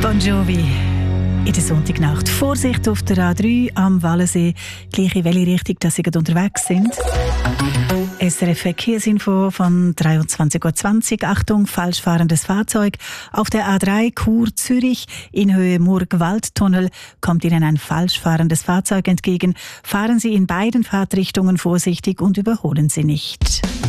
Bon Jovi. In der Sonntagnacht. Vorsicht auf der A3 am Wallensee. Gleich in welche Richtung dass Sie gerade unterwegs sind. SRF Verkehrsinfo von 23:20 Uhr. Achtung, falsch fahrendes Fahrzeug. Auf der A3 Chur-Zürich in Höhe Murg-Waldtunnel kommt Ihnen ein falsch fahrendes Fahrzeug entgegen. Fahren Sie in beiden Fahrtrichtungen vorsichtig und überholen Sie nicht.